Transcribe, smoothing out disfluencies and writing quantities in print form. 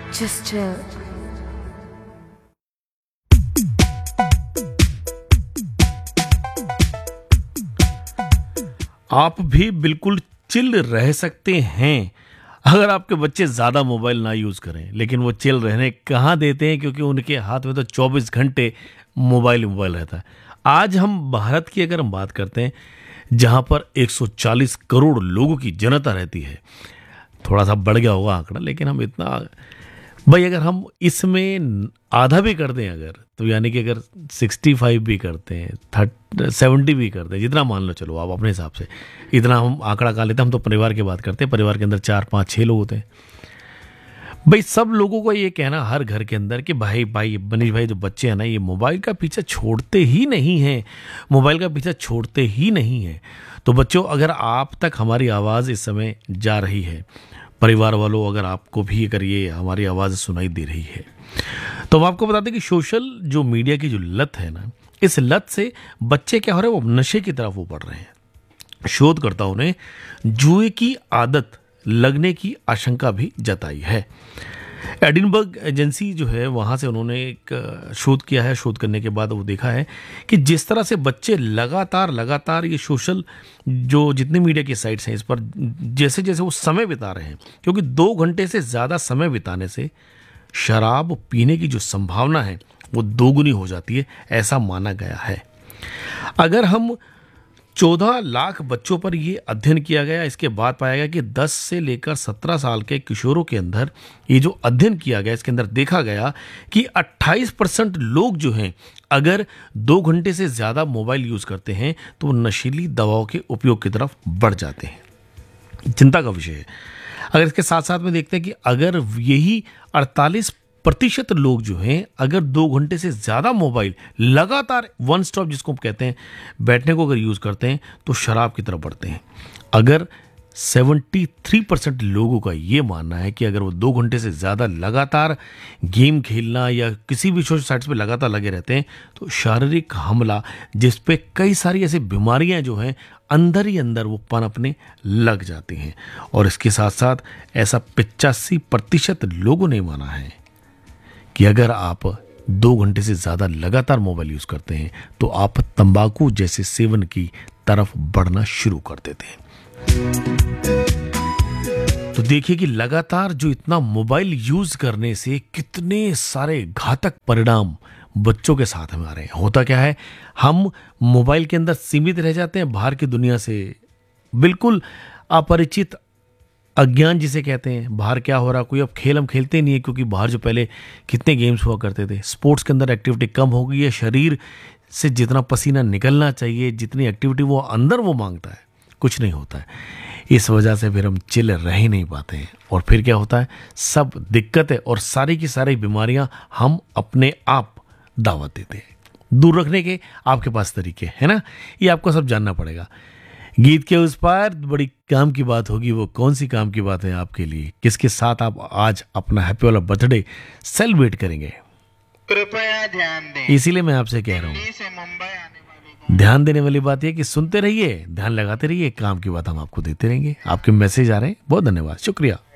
Just chill. आप भी बिल्कुल चिल रह सकते हैं अगर आपके बच्चे ज़्यादा मोबाइल ना यूज़ करें, लेकिन वो चिल रहने कहाँ देते हैं, क्योंकि उनके हाथ में तो 24 घंटे मोबाइल रहता है। आज हम भारत की अगर हम बात करते हैं, जहाँ पर 140 करोड़ लोगों की जनता रहती है, थोड़ा सा बढ़ गया होगा आंकड़ा, लेकिन हम इतना, भाई अगर हम इसमें आधा भी कर दें अगर, तो यानी कि अगर 65 भी करते हैं, 70 भी करते हैं, जितना मान लो, चलो आप अपने हिसाब से इतना हम आंकड़ा का लेते हैं। हम तो परिवार की बात करते हैं, परिवार के अंदर 4 5 6 लोग होते हैं। भाई सब लोगों को ये कहना हर घर के अंदर कि भाई भाई मनीष भाई, जो बच्चे हैं ना, ये मोबाइल का पीछा छोड़ते ही नहीं हैं, मोबाइल का पीछा छोड़ते ही नहीं है। तो बच्चों, अगर आप तक हमारी आवाज़ इस समय जा रही है, परिवार वालों, अगर आपको भी अगर ये हमारी आवाज़ सुनाई दे रही है, तो हम आपको बता दें कि सोशल जो मीडिया की जो लत है ना, इस लत से बच्चे क्या हो रहे हैं, वो नशे की तरफ वो बढ़ रहे हैं। शोधकर्ताओं ने जुए की आदत लगने की आशंका भी जताई है। एडिनबर्ग एजेंसी जो है, वहाँ से उन्होंने एक शोध किया है। शोध करने के बाद वो देखा है कि जिस तरह से बच्चे लगातार ये सोशल जो जितने मीडिया की साइट्स हैं, इस पर जैसे जैसे वो समय बिता रहे हैं, क्योंकि 2 घंटे से ज़्यादा समय बिताने से शराब पीने की जो संभावना है वो दोगुनी हो जाती है, ऐसा माना गया है। अगर हम 14 लाख बच्चों पर ये अध्ययन किया गया, इसके बाद पाया गया कि 10 से लेकर 17 साल के किशोरों के अंदर ये जो अध्ययन किया गया, इसके अंदर देखा गया कि 28% लोग जो हैं, अगर 2 घंटे से ज़्यादा मोबाइल यूज़ करते हैं तो वो नशीली दवाओं के उपयोग की तरफ बढ़ जाते हैं। चिंता का विषय है। अगर इसके साथ साथ में देखते हैं कि अगर यही 48% लोग जो हैं, अगर 2 घंटे से ज़्यादा मोबाइल लगातार वन स्टॉप जिसको हम कहते हैं, बैठने को अगर यूज़ करते हैं, तो शराब की तरफ बढ़ते हैं। अगर 73% लोगों का ये मानना है कि अगर वो 2 घंटे से ज़्यादा लगातार गेम खेलना या किसी भी सोशल साइट्स पे लगातार लगे रहते हैं, तो शारीरिक हमला, जिस पे कई सारी ऐसी बीमारियां जो हैं अंदर ही अंदर वो पनपने लग जाती हैं। और इसके साथ साथ ऐसा 85% लोगों ने माना है कि अगर आप 2 घंटे से ज़्यादा लगातार मोबाइल यूज़ करते हैं, तो आप तंबाकू जैसे सेवन की तरफ बढ़ना शुरू कर देते हैं। तो देखिए कि लगातार जो इतना मोबाइल यूज़ करने से कितने सारे घातक परिणाम बच्चों के साथ में आ रहे हैं। होता क्या है, हम मोबाइल के अंदर सीमित रह जाते हैं, बाहर की दुनिया से बिल्कुल अपरिचित, अज्ञान जिसे कहते हैं, बाहर क्या हो रहा, कोई अब खेल हम खेलते नहीं है, क्योंकि बाहर जो पहले कितने गेम्स हुआ करते थे, स्पोर्ट्स के अंदर एक्टिविटी कम हो गई है। शरीर से जितना पसीना निकलना चाहिए, जितनी एक्टिविटी वो अंदर वो मांगता है, कुछ नहीं होता है। इस वजह से फिर हम चिल रह ही नहीं पाते हैं, और फिर क्या होता है, सब दिक्कतें और सारी की सारी बीमारियां हम अपने आप दावत देते हैं। दूर रखने के आपके पास तरीके है ना, ये आपको सब जानना पड़ेगा। गीत के उस पार बड़ी काम की बात होगी, वो कौन सी काम की बात है आपके लिए, किसके साथ आप आज अपना हैप्पी वाला बर्थडे सेलिब्रेट करेंगे, कृपया ध्यान दें। इसीलिए मैं आपसे कह रहा दिल्ली से मुंबई आने वाली हूँ, ध्यान देने वाली बात यह कि सुनते रहिए, ध्यान लगाते रहिए, काम की बात हम आपको देते रहेंगे। आपके मैसेज आ रहे हैं, बहुत धन्यवाद, शुक्रिया।